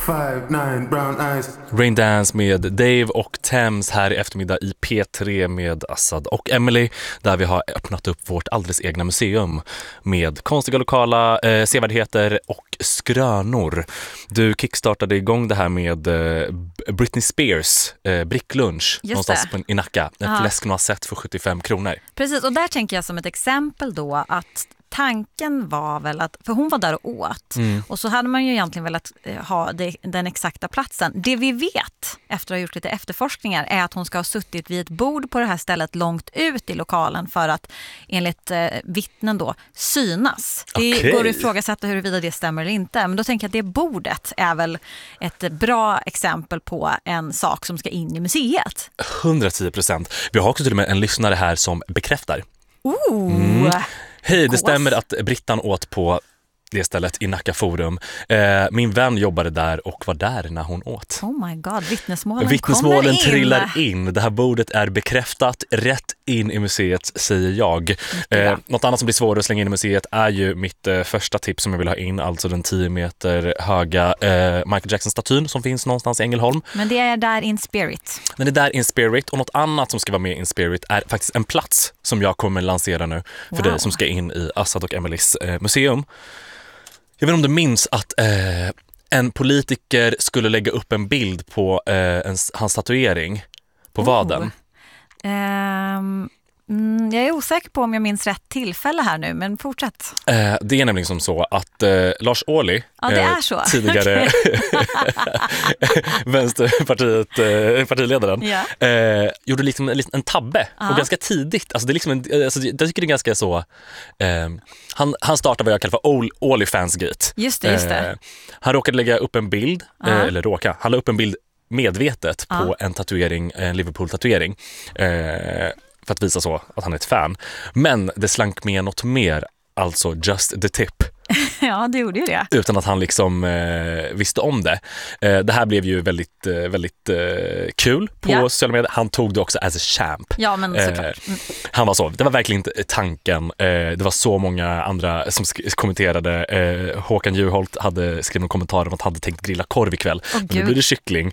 5'9" brown eyes. Rain Dance med Dave och Thames här i eftermiddag i P3 med Assad och Emily, där vi har öppnat upp vårt alldeles egna museum med konstiga lokala sevärdheter och skrönor. Du kickstartade igång det här med Britney Spears bricklunch någonstans i Nacka. Ett läsknoisette för 75 kronor. Precis, och där tänker jag som ett exempel då att tanken var väl att, för hon var där och åt och så hade man ju egentligen velat ha den exakta platsen. Det vi vet efter att ha gjort lite efterforskningar är att hon ska ha suttit vid ett bord på det här stället långt ut i lokalen för att enligt vittnen då synas. Det går att ifrågasätta huruvida det stämmer eller inte, men då tänker jag att det bordet är väl ett bra exempel på en sak som ska in i museet. 110%. Vi har också till och med en lyssnare här som bekräftar. Hej, det stämmer att Brittan åt på det stället i Nacka Forum. Min vän jobbade där och var där när hon åt. Oh my god, vittnesmålen trillar in. Det här bordet är bekräftat rätt in i museet, säger jag. Något annat som blir svårare att slänga in i museet är ju mitt första tips som jag vill ha in, alltså den 10 meter höga Michael Jackson-statyn som finns någonstans i Ängelholm. Men det är där in spirit. Den är där in spirit, och något annat som ska vara med in spirit är faktiskt en plats som jag kommer lansera nu för dig som ska in i Assad och Emelies museum. Jag vet inte om du minns att en politiker skulle lägga upp en bild på hans tatuering på vaden. Jag är osäker på om jag minns rätt tillfälle här nu, men fortsätt. Det är nämligen som så att Lars Ohly, det är så. tidigare Vänsterpartiet, partiledaren, gjorde liksom en tabbe. Och ganska tidigt. Alltså det är liksom jag tycker det är ganska så... Han startade vad jag kallar för Ohly-fansgate. Just det. Han råkade lägga upp en bild, han la upp en bild medvetet på en tatuering, en Liverpool-tatuering. För att visa så att han är ett fan. Men det slank med något mer, alltså just the tip. Ja, det gjorde ju det. Utan att han liksom visste om det. Det här blev ju väldigt, väldigt kul på sociala medier. Han tog det också as a champ. Ja, men såklart. Han var så. Det var verkligen inte tanken. Det var så många andra som kommenterade. Håkan Juholt hade skrivit en kommentar om att han hade tänkt grilla korv ikväll. Men nu blir det kyckling.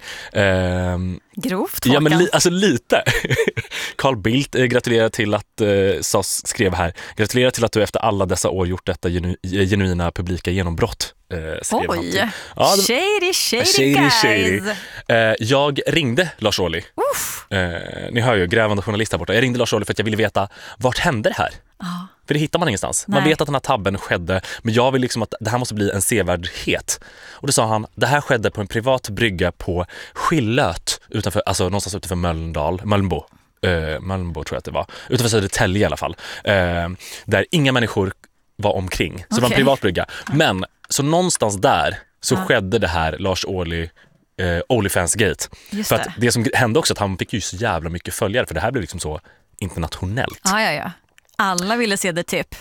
Grovt, Håkan. Ja, men alltså lite. Carl Bildt gratulerar till att skrev här. Gratulerar till att du efter alla dessa år gjort detta genuina publika genombrott. Oj, shady guys. Jag ringde Lars Ohly. Ni hör ju, grävande journalist här borta. Jag ringde Lars Ohly för att jag ville veta vart hände det här. För det hittar man ingenstans. Man vet att den här tabben skedde, men jag vill liksom att det här måste bli en sevärdhet. Och då sa han, det här skedde på en privat brygga på Skillöt, alltså någonstans utanför Mölnbo tror jag att det var. Utanför Södertälje i alla fall. Där inga människor var omkring. Så det var en privat brygga. Men så någonstans där så skedde det här Lars Ohly Ohly-fansgate. För att det som hände också att han fick ju så jävla mycket följare, för det här blev liksom så internationellt. Ja. Alla ville se det typ.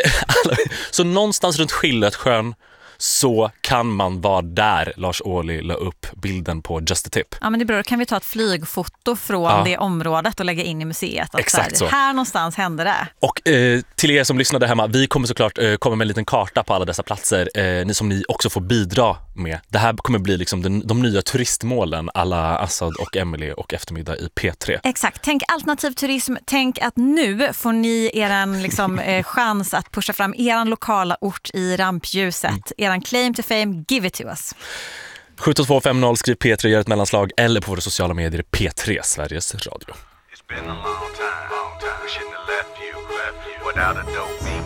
Så någonstans runt Skillötsjön så kan man vara där Lars Ohly la upp bilden på Just a Tip. Ja, men det är bra. Då kan vi ta ett flygfoto från det området och lägga in i museet. Exakt så. Här någonstans hände det. Och till er som lyssnade hemma, vi kommer såklart komma med en liten karta på alla dessa platser. Ni också får bidra med. Det här kommer bli liksom de nya turistmålen alla Assad och Emily och eftermiddag i P3. Exakt. Tänk alternativ turism. Tänk att nu får ni eran chans att pusha fram eran lokala ort i rampljuset. Eran claim to fame, give it to us. 72250, skriv P3, gör ett mellanslag eller på våra sociala medier P3, Sveriges Radio. It's been a long time. We shouldn't have left you without a dope beat.